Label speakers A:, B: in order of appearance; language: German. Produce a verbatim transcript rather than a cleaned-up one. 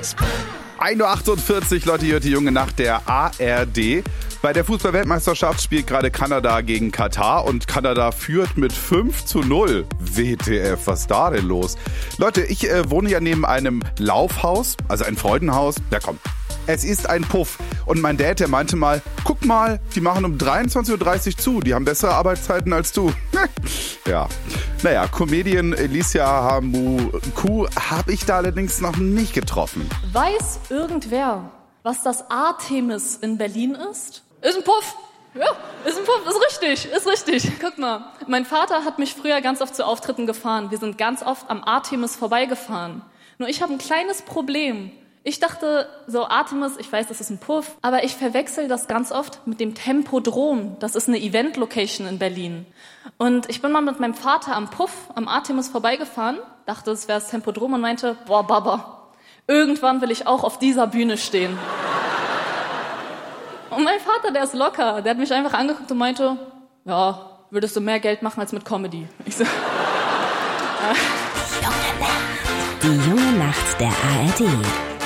A: ein Uhr achtundvierzig, Leute, hier hört die junge Nacht der A R D. Bei der Fußball-Weltmeisterschaft spielt gerade Kanada gegen Katar und Kanada führt mit fünf zu null. W T F, was ist da denn los? Leute, ich äh, wohne ja neben einem Laufhaus, also ein Freudenhaus. Ja komm, es ist ein Puff. Und mein Dad, der meinte mal, guck mal, die machen um dreiundzwanzig Uhr dreißig zu. Die haben bessere Arbeitszeiten als du. Ja, naja, Comedian Alicia Hamuku habe ich da allerdings noch nicht getroffen.
B: Weiß irgendwer, was das Artemis in Berlin ist? Ist ein Puff. Ja, ist ein Puff, ist richtig, ist richtig. Guck mal, mein Vater hat mich früher ganz oft zu Auftritten gefahren. Wir sind ganz oft am Artemis vorbeigefahren. Nur ich habe ein kleines Problem. Ich dachte, so Artemis, ich weiß, das ist ein Puff, aber ich verwechsel das ganz oft mit dem Tempodrom. Das ist eine Event-Location in Berlin. Und ich bin mal mit meinem Vater am Puff, am Artemis vorbeigefahren, dachte, es wäre das Tempodrom und meinte, boah, Baba, irgendwann will ich auch auf dieser Bühne stehen. Und mein Vater, der ist locker, der hat mich einfach angeguckt und meinte, ja, würdest du mehr Geld machen als mit Comedy? Ich so, ja.
C: Die junge Nacht der A R D.